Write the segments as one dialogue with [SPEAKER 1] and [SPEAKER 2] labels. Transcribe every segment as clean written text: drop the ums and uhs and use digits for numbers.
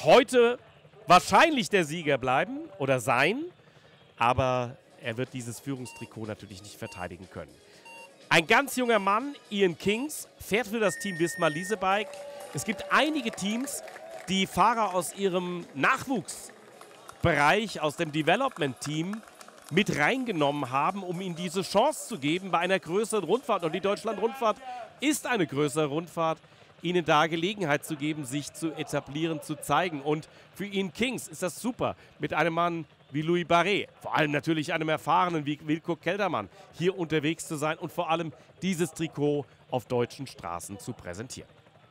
[SPEAKER 1] heute wahrscheinlich der Sieger bleiben oder sein. Aber er wird dieses Führungstrikot natürlich nicht verteidigen können. Ein ganz junger Mann, Ian Kings, fährt für das Team Visma Leasebike. Es gibt einige Teams, die Fahrer aus ihrem Nachwuchsbereich, aus dem Development-Team mit reingenommen haben, um ihnen diese Chance zu geben bei einer größeren Rundfahrt. Und die Deutschland-Rundfahrt ist eine größere Rundfahrt, ihnen da Gelegenheit zu geben, sich zu etablieren, zu zeigen. Und für Ian Kings ist das super, mit einem Mann wie Louis Barret, vor allem natürlich einem Erfahrenen wie Wilco Kelderman, hier unterwegs zu sein und vor allem dieses Trikot auf deutschen Straßen zu präsentieren.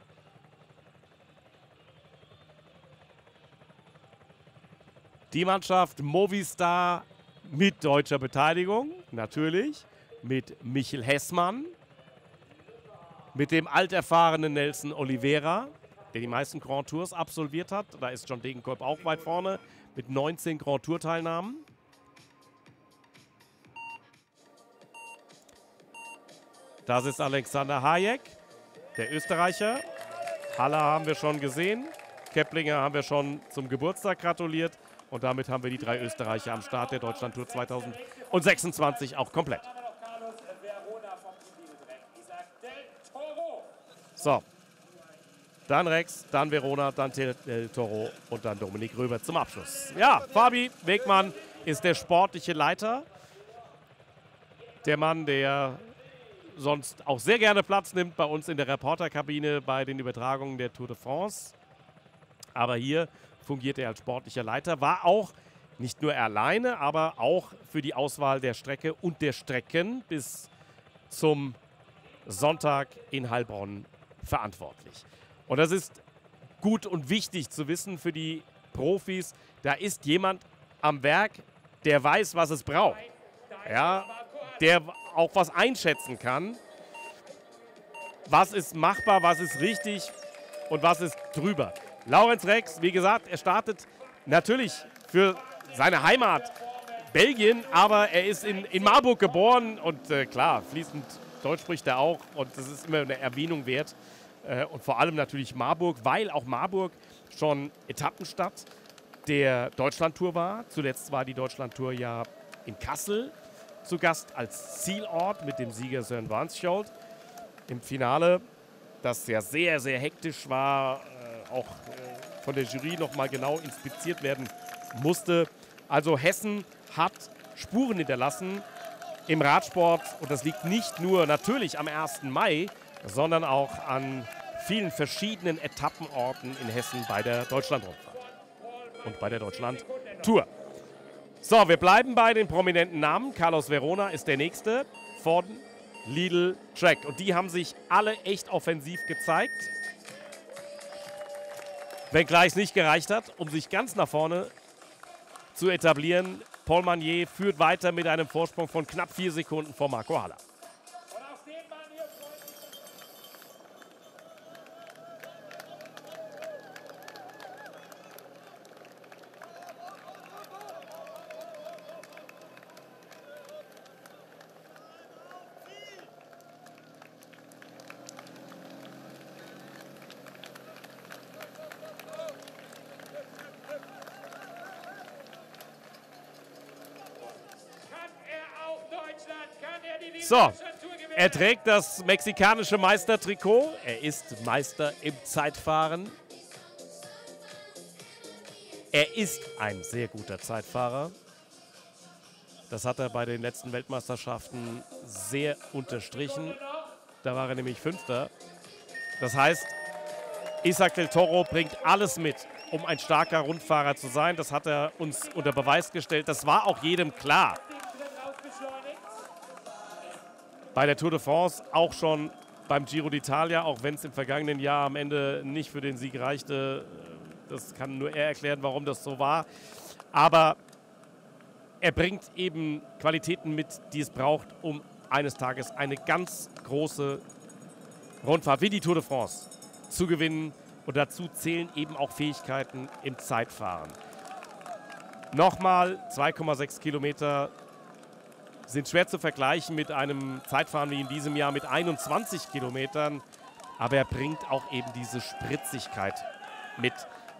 [SPEAKER 1] Die Mannschaft Movistar mit deutscher Beteiligung, natürlich, mit Michel Hessmann, mit dem alterfahrenen Nelson Oliveira, der die meisten Grand Tours absolviert hat. Da ist John Degenkolb auch weit vorne mit 19 Grand Tour-Teilnahmen. Das ist Alexander Hayek, der Österreicher. Haller haben wir schon gesehen. Keplinger haben wir schon zum Geburtstag gratuliert. Und damit haben wir die 3 Österreicher am Start der Deutschlandtour 2026 auch komplett. So, dann Rex, dann Verona, dann Del Toro und dann Dominik Röber zum Abschluss. Ja, Fabi Wegmann ist der sportliche Leiter. Der Mann, der sonst auch sehr gerne Platz nimmt bei uns in der Reporterkabine bei den Übertragungen der Tour de France. Aber hier fungiert er als sportlicher Leiter, war auch nicht nur alleine, aber auch für die Auswahl der Strecke und der Strecken bis zum Sonntag in Heilbronn verantwortlich. Und das ist gut und wichtig zu wissen für die Profis. Da ist jemand am Werk, der weiß, was es braucht. Ja, der auch was einschätzen kann. Was ist machbar, was ist richtig und was ist drüber. Laurenz Rex, wie gesagt, er startet natürlich für seine Heimat Belgien, aber er ist in Marburg geboren und klar, fließend Deutsch spricht er auch und das ist immer eine Erwähnung wert. Und vor allem natürlich Marburg, weil auch Marburg schon Etappenstadt der Deutschlandtour war. Zuletzt war die Deutschlandtour ja in Kassel zu Gast als Zielort mit dem Sieger Søren Varnscjold. Im Finale, das ja sehr, sehr hektisch war, auch von der Jury nochmal genau inspiziert werden musste. Also Hessen hat Spuren hinterlassen im Radsport und das liegt nicht nur natürlich am 1. Mai, sondern auch an vielen verschiedenen Etappenorten in Hessen bei der Deutschlandrundfahrt und bei der Deutschlandtour. So, wir bleiben bei den prominenten Namen. Carlos Verona ist der nächste von Lidl Trek. Und die haben sich alle echt offensiv gezeigt. Wenngleich es nicht gereicht hat, um sich ganz nach vorne zu etablieren. Paul Magnier führt weiter mit einem Vorsprung von knapp 4 Sekunden vor Marco Haller. So, er trägt das mexikanische Meistertrikot. Er ist Meister im Zeitfahren. Er ist ein sehr guter Zeitfahrer. Das hat er bei den letzten Weltmeisterschaften sehr unterstrichen. Da war er nämlich 5. Das heißt, Isaac Del Toro bringt alles mit, um ein starker Rundfahrer zu sein. Das hat er uns unter Beweis gestellt. Das war auch jedem klar. Bei der Tour de France, auch schon beim Giro d'Italia, auch wenn es im vergangenen Jahr am Ende nicht für den Sieg reichte. Das kann nur er erklären, warum das so war. Aber er bringt eben Qualitäten mit, die es braucht, um eines Tages eine ganz große Rundfahrt wie die Tour de France zu gewinnen. Und dazu zählen eben auch Fähigkeiten im Zeitfahren. Nochmal 2,6 Kilometer sind schwer zu vergleichen mit einem Zeitfahren wie in diesem Jahr mit 21 Kilometern. Aber er bringt auch eben diese Spritzigkeit mit,